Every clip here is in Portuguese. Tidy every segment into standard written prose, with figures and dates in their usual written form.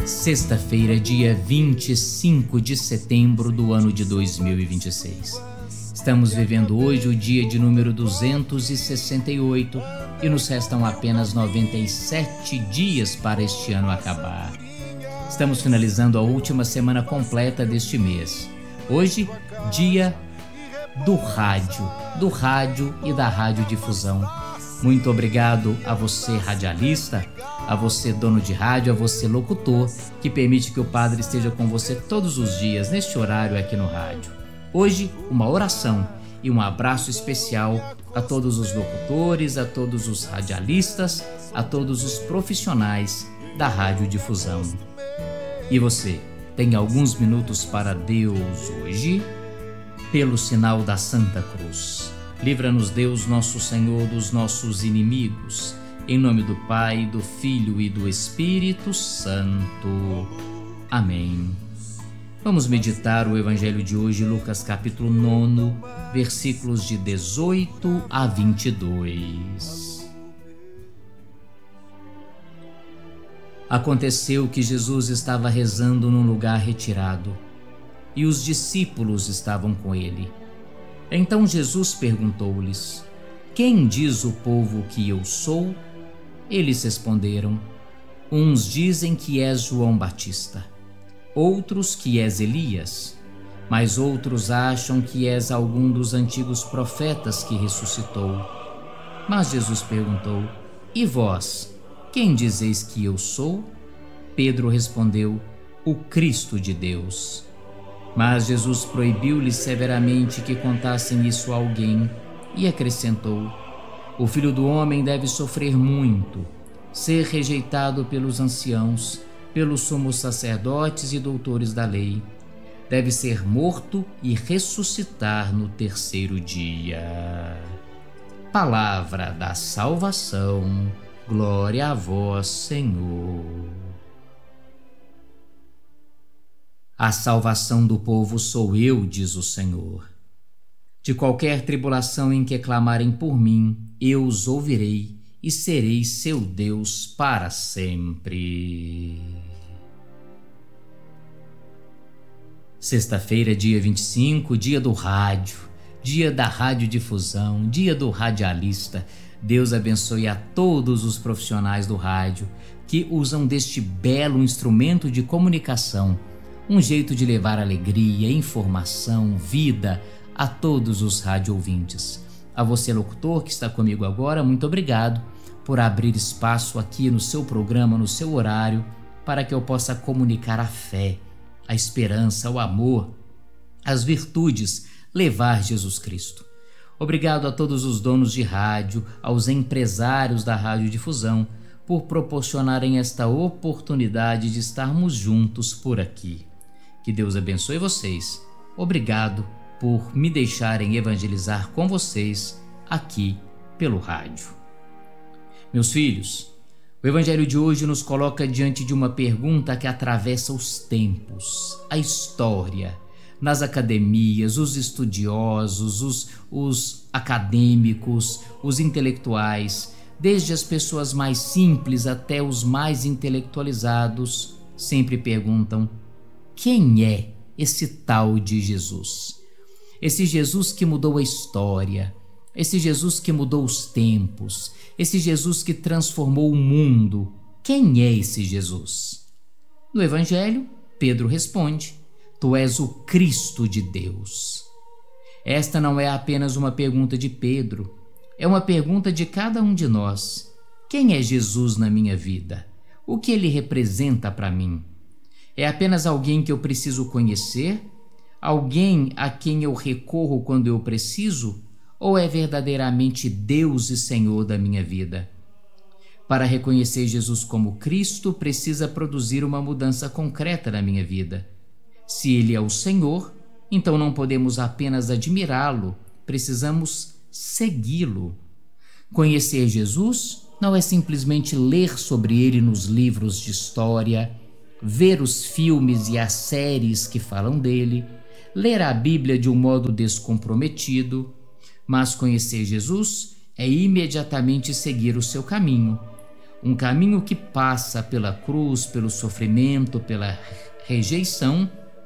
Sexta-feira, dia 25 de setembro do ano de 2026. Estamos vivendo hoje o dia de número 268 e nos restam apenas 97 dias para este ano acabar. Estamos finalizando a última semana completa deste mês. Hoje, dia do rádio e da radiodifusão. Muito obrigado a você, radialista, a você, dono de rádio, a você, locutor, que permite que o Padre esteja com você todos os dias, neste horário aqui no rádio. Hoje, uma oração e um abraço especial a todos os locutores, a todos os radialistas, a todos os profissionais da radiodifusão. E você, tem alguns minutos para Deus hoje? Pelo sinal da Santa Cruz. Livra-nos, Deus, nosso Senhor, dos nossos inimigos. Em nome do Pai, do Filho e do Espírito Santo. Amém. Vamos meditar o Evangelho de hoje, Lucas capítulo 9, versículos de 18 a 22. Aconteceu que Jesus estava rezando num lugar retirado, e os discípulos estavam com ele. Então Jesus perguntou-lhes: Quem diz o povo que eu sou? Eles responderam: Uns dizem que és João Batista, outros que és Elias, mas outros acham que és algum dos antigos profetas que ressuscitou. Mas Jesus perguntou: E vós, quem dizeis que eu sou? Pedro respondeu: O Cristo de Deus. Mas Jesus proibiu-lhes severamente que contassem isso a alguém e acrescentou: O Filho do Homem deve sofrer muito, ser rejeitado pelos anciãos, pelos sumos sacerdotes e doutores da lei. Deve ser morto e ressuscitar no terceiro dia. Palavra da salvação. Glória a vós, Senhor. A salvação do povo sou eu, diz o Senhor. De qualquer tribulação em que clamarem por mim, eu os ouvirei e serei seu Deus para sempre. Sexta-feira, dia 25, dia do rádio, dia da radiodifusão, dia do radialista. Deus abençoe a todos os profissionais do rádio que usam deste belo instrumento de comunicação, um jeito de levar alegria, informação, vida a todos os rádio-ouvintes. A você, locutor, que está comigo agora, muito obrigado por abrir espaço aqui no seu programa, no seu horário, para que eu possa comunicar a fé, a esperança, o amor, as virtudes, levar Jesus Cristo. Obrigado a todos os donos de rádio, aos empresários da radiodifusão, por proporcionarem esta oportunidade de estarmos juntos por aqui. Que Deus abençoe vocês. Obrigado por me deixarem evangelizar com vocês aqui pelo rádio. Meus filhos, o Evangelho de hoje nos coloca diante de uma pergunta que atravessa os tempos, a história. Nas academias, os estudiosos, os acadêmicos, os intelectuais, desde as pessoas mais simples até os mais intelectualizados, sempre perguntam: quem é esse tal de Jesus? Esse Jesus que mudou a história, esse Jesus que mudou os tempos, esse Jesus que transformou o mundo. Quem é esse Jesus? No Evangelho, Pedro responde: Tu és o Cristo de Deus. Esta não é apenas uma pergunta de Pedro, é uma pergunta de cada um de nós. Quem é Jesus na minha vida? O que ele representa para mim? É apenas alguém que eu preciso conhecer? Alguém a quem eu recorro quando eu preciso? Ou é verdadeiramente Deus e Senhor da minha vida? Para reconhecer Jesus como Cristo, precisa produzir uma mudança concreta na minha vida. Se Ele é o Senhor, então não podemos apenas admirá-lo, precisamos segui-lo. Conhecer Jesus não é simplesmente ler sobre ele nos livros de história, ver os filmes e as séries que falam dele, ler a Bíblia de um modo descomprometido, mas conhecer Jesus é imediatamente seguir o seu caminho. Um caminho que passa pela cruz, pelo sofrimento, pela rejeição,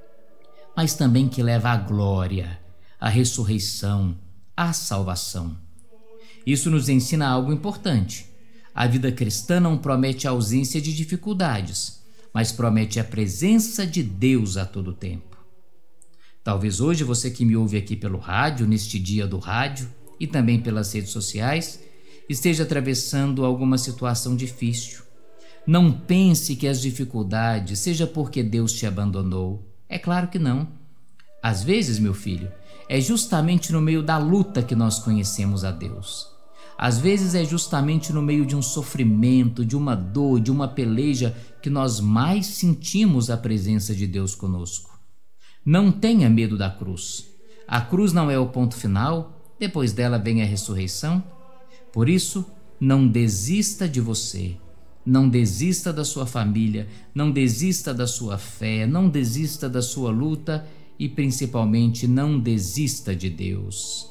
mas também que leva à glória, à ressurreição, à salvação. Isso nos ensina algo importante. A vida cristã não promete a ausência de dificuldades, mas promete a presença de Deus a todo tempo. Talvez hoje você que me ouve aqui pelo rádio, neste dia do rádio, e também pelas redes sociais, esteja atravessando alguma situação difícil. Não pense que as dificuldades seja porque Deus te abandonou. É claro que não. Às vezes, meu filho, é justamente no meio da luta que nós conhecemos a Deus. Às vezes é justamente no meio de um sofrimento, de uma dor, de uma peleja que nós mais sentimos a presença de Deus conosco. Não tenha medo da cruz. A cruz não é o ponto final, depois dela vem a ressurreição. Por isso, não desista de você. Não desista da sua família, não desista da sua fé, não desista da sua luta e principalmente não desista de Deus.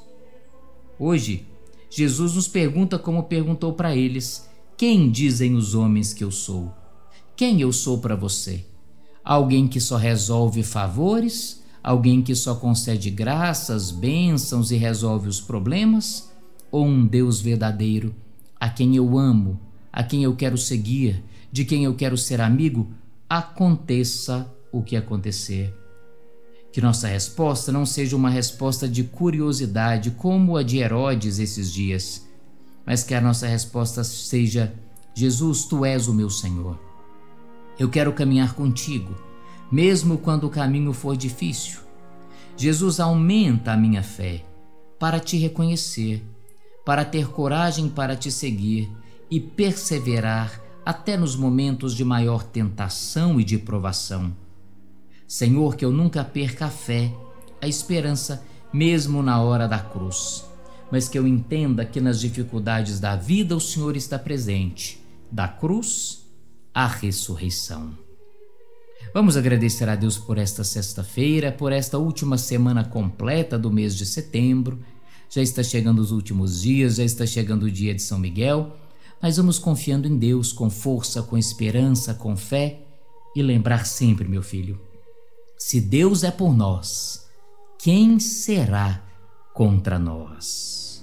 Hoje, Jesus nos pergunta como perguntou para eles: quem dizem os homens que eu sou? Quem eu sou para você? Alguém que só resolve favores? Alguém que só concede graças, bênçãos e resolve os problemas? Ou um Deus verdadeiro, a quem eu amo, a quem eu quero seguir, de quem eu quero ser amigo, aconteça o que acontecer? Que nossa resposta não seja uma resposta de curiosidade, como a de Herodes esses dias, mas que a nossa resposta seja: Jesus, Tu és o meu Senhor. Eu quero caminhar contigo, mesmo quando o caminho for difícil. Jesus, aumenta a minha fé para Te reconhecer, para ter coragem para Te seguir e perseverar até nos momentos de maior tentação e de provação. Senhor, que eu nunca perca a fé, a esperança, mesmo na hora da cruz, mas que eu entenda que nas dificuldades da vida o Senhor está presente, da cruz à ressurreição. Vamos agradecer a Deus por esta sexta-feira, por esta última semana completa do mês de setembro. Já está chegando os últimos dias, já está chegando o dia de São Miguel, mas vamos confiando em Deus com força, com esperança, com fé e lembrar sempre, meu filho, se Deus é por nós, quem será contra nós?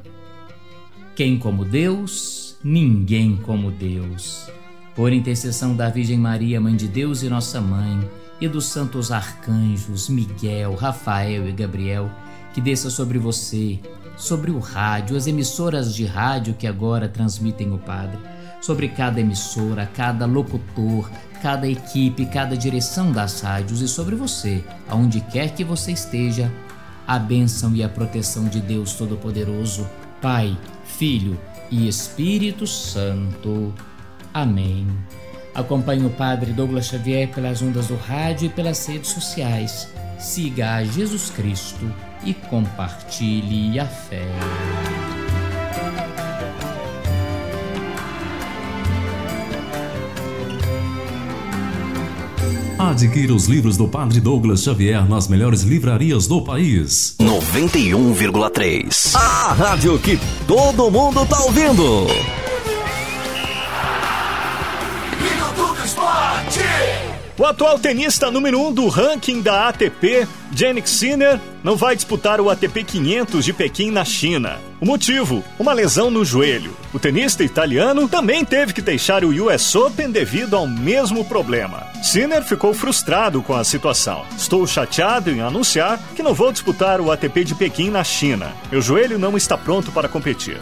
Quem como Deus? Ninguém como Deus. Por intercessão da Virgem Maria, Mãe de Deus e Nossa Mãe, e dos santos arcanjos Miguel, Rafael e Gabriel, que desça sobre você, sobre o rádio, as emissoras de rádio que agora transmitem o Padre, sobre cada emissora, cada locutor, cada equipe, cada direção das rádios e sobre você, aonde quer que você esteja, a bênção e a proteção de Deus Todo-Poderoso, Pai, Filho e Espírito Santo. Amém. Acompanhe o Padre Douglas Xavier pelas ondas do rádio e pelas redes sociais. Siga a Jesus Cristo e compartilhe a fé. Adquira os livros do Padre Douglas Xavier nas melhores livrarias do país. 91,3. A rádio que todo mundo tá ouvindo. O atual tenista número 1 do ranking da ATP, Jannik Sinner, não vai disputar o ATP 500 de Pequim na China. O motivo? Uma lesão no joelho. O tenista italiano também teve que deixar o US Open devido ao mesmo problema. Sinner ficou frustrado com a situação. Estou chateado em anunciar que não vou disputar o ATP de Pequim na China. Meu joelho não está pronto para competir.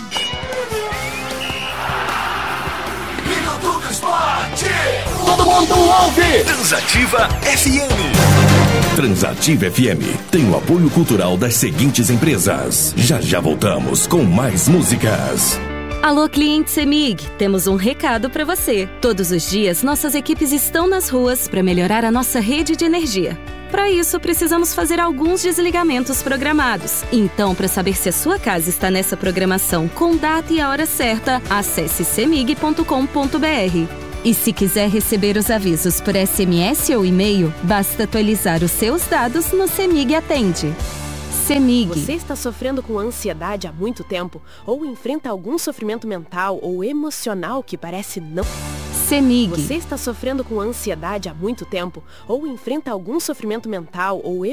Todo mundo ouve! Transativa FM. Transativa FM tem o apoio cultural das seguintes empresas. Já voltamos com mais músicas. Alô, cliente CEMIG, temos um recado para você. Todos os dias, nossas equipes estão nas ruas para melhorar a nossa rede de energia. Para isso, precisamos fazer alguns desligamentos programados. Então, para saber se a sua casa está nessa programação com data e a hora certa, acesse cemig.com.br. E se quiser receber os avisos por SMS ou e-mail, basta atualizar os seus dados no CEMIG Atende. CEMIG. Você está sofrendo com ansiedade há muito tempo ou enfrenta algum sofrimento mental ou emocional que parece não... CEMIG. Você está sofrendo com ansiedade há muito tempo ou enfrenta algum sofrimento mental ou